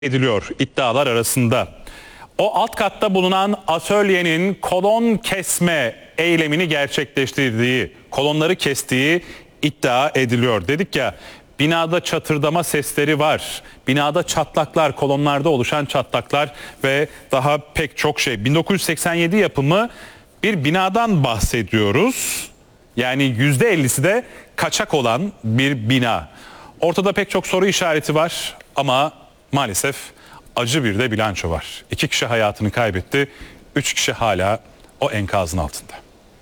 ediliyor iddialar arasında. O alt katta bulunan atölyenin kolon kesme eylemini gerçekleştirdiği, kolonları kestiği iddia ediliyor. Dedik ya, binada çatırdama sesleri var. Binada çatlaklar, kolonlarda oluşan çatlaklar ve daha pek çok şey. 1987 yapımı bir binadan bahsediyoruz. Yani %50'si de kaçak olan bir bina. Ortada pek çok soru işareti var ama maalesef acı bir de bilanço var. 2 kişi hayatını kaybetti, 3 kişi hala o enkazın altında.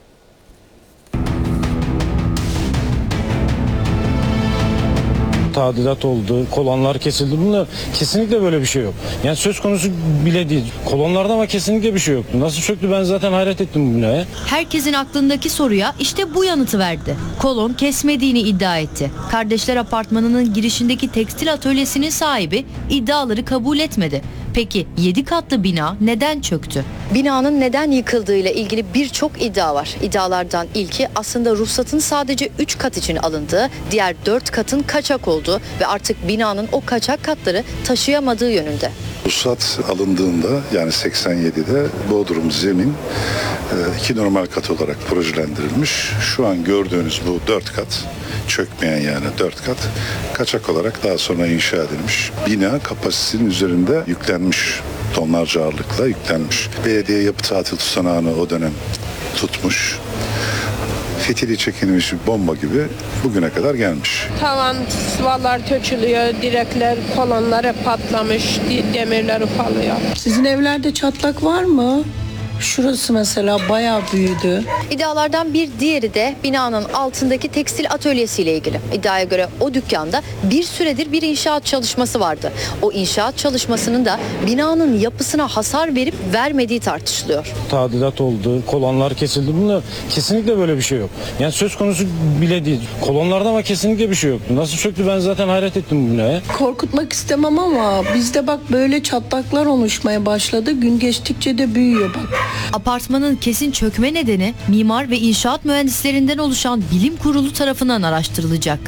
Tadilat oldu, kolonlar kesildi. Bunda kesinlikle böyle bir şey yok. Yani söz konusu bile değil. Kolonlarda ama kesinlikle bir şey yoktu. Nasıl çöktü, ben zaten hayret ettim bu binaya. Herkesin aklındaki soruya işte bu yanıtı verdi. Kolon kesmediğini iddia etti. Kardeşler Apartmanı'nın girişindeki tekstil atölyesinin sahibi iddiaları kabul etmedi. Peki 7 katlı bina neden çöktü? Binanın neden yıkıldığıyla ilgili birçok iddia var. İddialardan ilki aslında ruhsatın sadece 3 kat için alındığı, diğer 4 katın kaçak olduğu ve artık binanın o kaçak katları taşıyamadığı yönünde. Ruhsat alındığında, yani 87'de Bodrum zemin 2 normal kat olarak projelendirilmiş. Şu an gördüğünüz bu 4 kat, çökmeyen yani 4 kat kaçak olarak daha sonra inşa edilmiş. Bina kapasitenin üzerinde yüklenmiş, tonlarca ağırlıkla yüklenmiş. Belediye yapı tatil tutanağını o dönem tutmuş. Fitili çekilmiş bir bomba gibi bugüne kadar gelmiş. Tavan sıvalar dökülüyor, direkler, kolonları patlamış, demirler ufalıyor. Sizin evlerde çatlak var mı? Şurası mesela bayağı büyüdü. İddialardan bir diğeri de binanın altındaki tekstil atölyesiyle ilgili. İddiaya göre o dükkanda bir süredir bir inşaat çalışması vardı. O inşaat çalışmasının da binanın yapısına hasar verip vermediği tartışılıyor. Tadilat oldu, kolonlar kesildi. Bunda kesinlikle böyle bir şey yok. Yani söz konusu bile değil. Kolonlarda ama kesinlikle bir şey yoktu. Nasıl çöktü, ben zaten hayret ettim bu binaya. Korkutmak istemem ama bizde bak böyle çatlaklar oluşmaya başladı. Gün geçtikçe de büyüyor bak. Apartmanın kesin çökme nedeni mimar ve inşaat mühendislerinden oluşan bilim kurulu tarafından araştırılacak.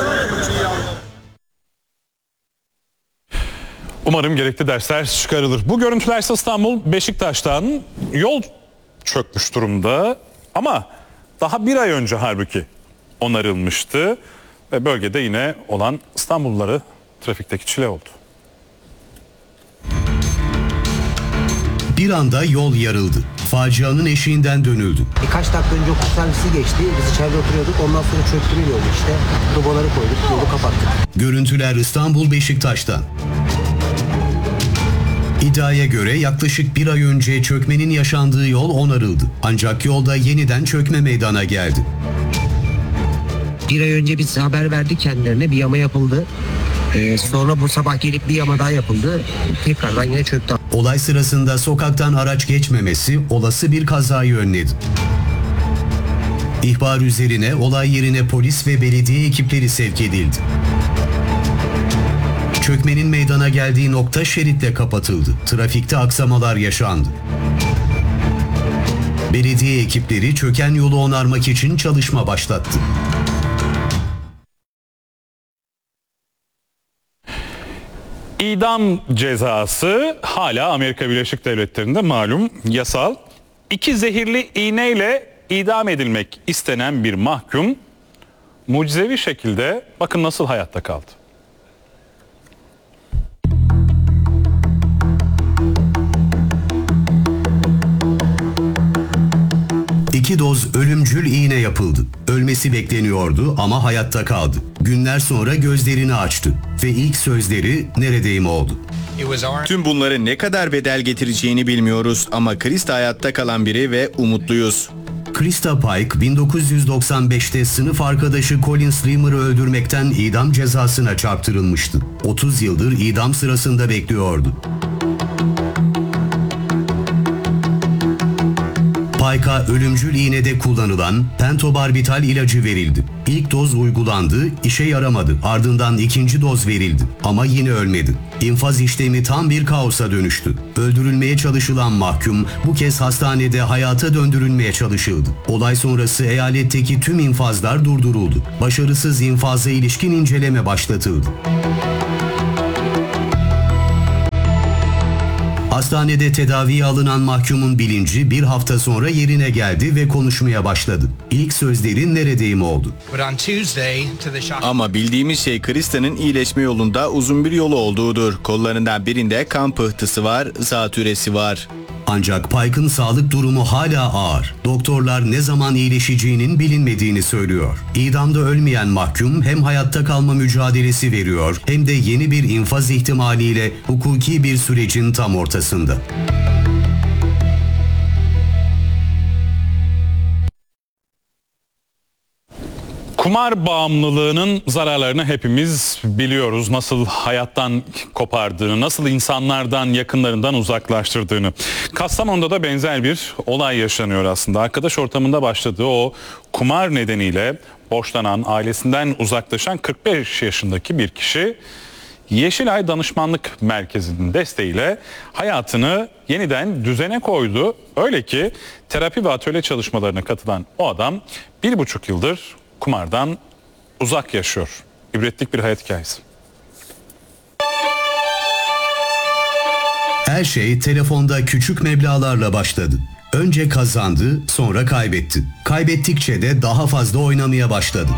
Umarım gerekli dersler çıkarılır. Bu görüntüler ise İstanbul Beşiktaş'tan, yol çökmüş durumda ama daha bir ay önce halbuki onarılmıştı ve bölgede yine olan İstanbulluları trafikteki çile oldu. Bir anda yol yarıldı. Facianın eşiğinden dönüldü. Birkaç dakika önce okul servisi geçti. Biz içeride oturuyorduk. Ondan sonra çöktürüyor yolu işte. Dubaları koyduk, yolu kapattık. Görüntüler İstanbul Beşiktaş'tan. İddiaya göre yaklaşık bir ay önce çökmenin yaşandığı yol onarıldı. Ancak yolda yeniden çökme meydana geldi. Bir ay önce biz haber verdik kendilerine. Bir yama yapıldı. Sonra bu sabah gelip bir yama daha yapıldı. Tekrardan yine çöktü. Olay sırasında sokaktan araç geçmemesi olası bir kazayı önledi. İhbar üzerine olay yerine polis ve belediye ekipleri sevk edildi. Çökmenin meydana geldiği nokta şeritle kapatıldı. Trafikte aksamalar yaşandı. Belediye ekipleri çöken yolu onarmak için çalışma başlattı. İdam cezası hala Amerika Birleşik Devletleri'nde malum yasal. 2 zehirli iğneyle idam edilmek istenen bir mahkum mucizevi şekilde bakın nasıl hayatta kaldı. İki doz ölümcül iğne yapıldı. Ölmesi bekleniyordu ama hayatta kaldı. Günler sonra gözlerini açtı ve ilk sözleri "neredeyim" oldu. Tüm bunları ne kadar bedel getireceğini bilmiyoruz ama Krista hayatta kalan biri ve umutluyuz. Krista Pike 1995'te sınıf arkadaşı Colin Streamer'ı öldürmekten idam cezasına çarptırılmıştı. 30 yıldır idam sırasında bekliyordu. Pike'a ölümcül iğnede kullanılan pentobarbital ilacı verildi. İlk doz uygulandı, işe yaramadı. Ardından ikinci doz verildi ama yine ölmedi. İnfaz işlemi tam bir kaosa dönüştü. Öldürülmeye çalışılan mahkum bu kez hastanede hayata döndürülmeye çalışıldı. Olay sonrası eyaletteki tüm infazlar durduruldu. Başarısız infaza ilişkin inceleme başlatıldı. Hastanede tedaviye alınan mahkumun bilinci bir hafta sonra yerine geldi ve konuşmaya başladı. İlk sözleri neredeyim oldu. Ama bildiğimiz şey Krista'nın iyileşme yolunda uzun bir yolu olduğudur. Kollarından birinde kan pıhtısı var, zatürresi var. Ancak Pike'ın sağlık durumu hala ağır. Doktorlar ne zaman iyileşeceğinin bilinmediğini söylüyor. İdamda ölmeyen mahkum hem hayatta kalma mücadelesi veriyor hem de yeni bir infaz ihtimaliyle hukuki bir sürecin tam ortasında. Kumar bağımlılığının zararlarını hepimiz biliyoruz. Nasıl hayattan kopardığını, nasıl insanlardan, yakınlarından uzaklaştırdığını. Kastamonu'da da benzer bir olay yaşanıyor aslında. Arkadaş ortamında başladığı o kumar nedeniyle borçlanan, ailesinden uzaklaşan 45 yaşındaki bir kişi Yeşilay Danışmanlık Merkezi'nin desteğiyle hayatını yeniden düzene koydu. Öyle ki terapi ve atölye çalışmalarına katılan o adam 1,5 yıldır kumardan uzak yaşıyor. İbretlik bir hayat hikayesi. Her şey telefonda küçük meblağlarla başladı. Önce kazandı, sonra kaybetti. Kaybettikçe de daha fazla oynamaya başladı.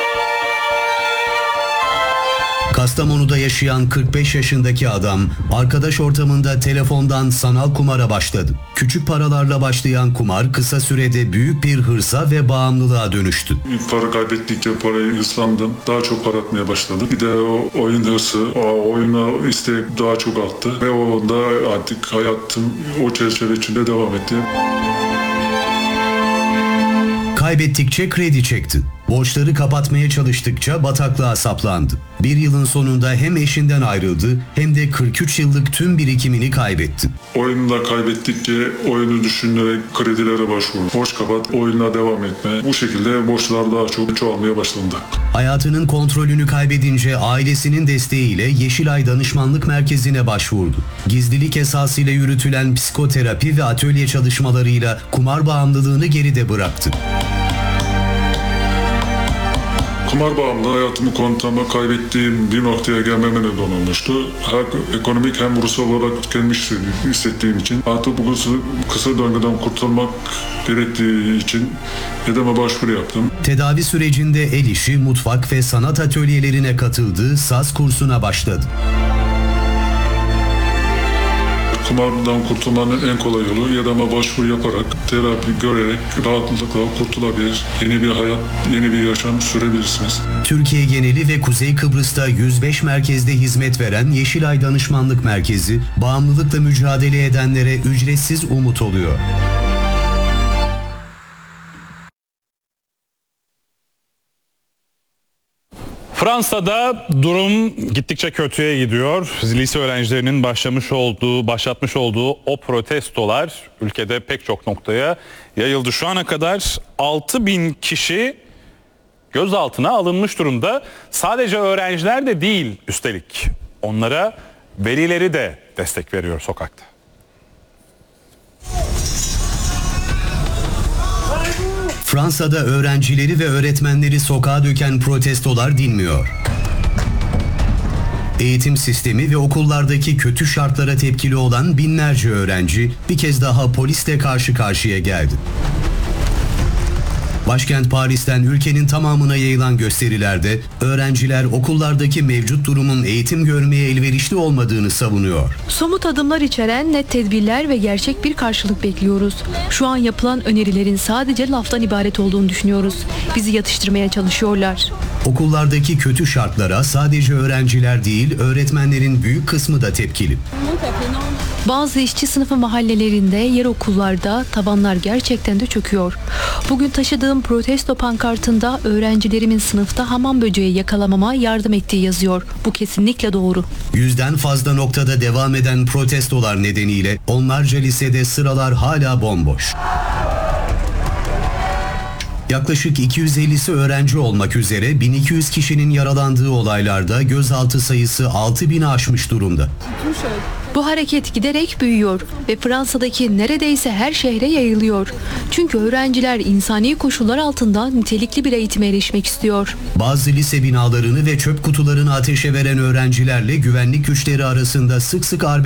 Kastamonu'da yaşayan 45 yaşındaki adam arkadaş ortamında telefondan sanal kumara başladı. Küçük paralarla başlayan kumar kısa sürede büyük bir hırsa ve bağımlılığa dönüştü. Para kaybettikçe parayı hırslandım. Daha çok para atmaya başladım. Bir de o oyun hırsı, o oyuna istek daha çok arttı. Ve onda artık hayatım o çerçeve içinde devam etti. Kaybettikçe kredi çekti. Borçları kapatmaya çalıştıkça bataklığa saplandı. Bir yılın sonunda hem eşinden ayrıldı hem de 43 yıllık tüm birikimini kaybetti. Oyunda kaybettikçe oyunu düşünerek kredilere başvurdu. Borç kapat, oyuna devam etme. Bu şekilde borçlar daha çok çoğalmaya başlandı. Hayatının kontrolünü kaybedince ailesinin desteğiyle Yeşilay Danışmanlık Merkezi'ne başvurdu. Gizlilik esasıyla yürütülen psikoterapi ve atölye çalışmalarıyla kumar bağımlılığını geride bıraktı. Kumar bağımlılığı hayatımı kontama kaybettiğim bir noktaya gelmeme neden olmuştu. Hem ekonomik hem ruhsal olarak tükenmiş hissettiğim için artık bu kısa döngüden kurtulmak gerektiği için EDEM'e başvuru yaptım. Tedavi sürecinde el işi, mutfak ve sanat atölyelerine katıldı, saz kursuna başladı. Kumardan kurtulmanın en kolay yolu YEDAM'a başvuru yaparak, terapi görerek rahatlıkla kurtulabilir, yeni bir hayat, yeni bir yaşam sürebilirsiniz. Türkiye geneli ve Kuzey Kıbrıs'ta 105 merkezde hizmet veren Yeşilay Danışmanlık Merkezi, bağımlılıkla mücadele edenlere ücretsiz umut oluyor. Fransa'da durum gittikçe kötüye gidiyor. Lise öğrencilerinin başlatmış olduğu o protestolar ülkede pek çok noktaya yayıldı. Şu ana kadar 6.000 kişi gözaltına alınmış durumda. Sadece öğrenciler de değil üstelik. Onlara velileri de destek veriyor sokakta. Fransa'da öğrencileri ve öğretmenleri sokağa döken protestolar dinmiyor. Eğitim sistemi ve okullardaki kötü şartlara tepkili olan binlerce öğrenci bir kez daha polisle karşı karşıya geldi. Başkent Paris'ten ülkenin tamamına yayılan gösterilerde öğrenciler okullardaki mevcut durumun eğitim görmeye elverişli olmadığını savunuyor. Somut adımlar içeren net tedbirler ve gerçek bir karşılık bekliyoruz. Şu an yapılan önerilerin sadece laftan ibaret olduğunu düşünüyoruz. Bizi yatıştırmaya çalışıyorlar. Okullardaki kötü şartlara sadece öğrenciler değil, öğretmenlerin büyük kısmı da tepkili. Bazı işçi sınıfı mahallelerinde, yer okullarda tavanlar gerçekten de çöküyor. Bugün taşıdığım protesto pankartında öğrencilerimin sınıfta hamam böceği yakalamama yardım ettiği yazıyor. Bu kesinlikle doğru. 100'den fazla noktada devam eden protestolar nedeniyle onlarca lisede sıralar hala bomboş. Yaklaşık 250'si öğrenci olmak üzere 1200 kişinin yaralandığı olaylarda gözaltı sayısı 6000'i aşmış durumda. Bu hareket giderek büyüyor ve Fransa'daki neredeyse her şehre yayılıyor. Çünkü öğrenciler insani koşullar altında nitelikli bir eğitime erişmek istiyor. Bazı lise binalarını ve çöp kutularını ateşe veren öğrencilerle güvenlik güçleri arasında sık sık